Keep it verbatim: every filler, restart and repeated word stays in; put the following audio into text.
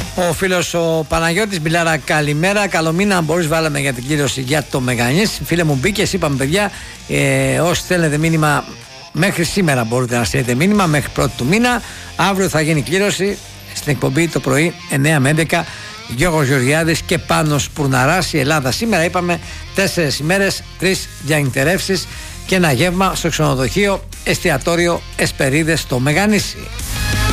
Ο φίλος ο Παναγιώτης Μπιλάρα, καλημέρα. Καλό μήνα, μπορείς βάλαμε για την κλήρωση για το Μεγανής. Φίλε μου, μπήκε, είπαμε παιδιά, ε, όσοι θέλετε μήνυμα μέχρι σήμερα μπορείτε να στείλετε μήνυμα, μέχρι πρώτη του μήνα. Αύριο θα γίνει κλήρωση στην εκπομπή το πρωί εννιά με έντεκα. Γιώργος Γεωργιάδης και Πάνος Πουρναράς. Η Ελλάδα σήμερα είπαμε τέσσερις ημέρες, τρεις διανυκτερεύσεις και ένα γεύμα στο ξενοδοχείο εστιατόριο Εσπερίδες στο Μεγανήσι.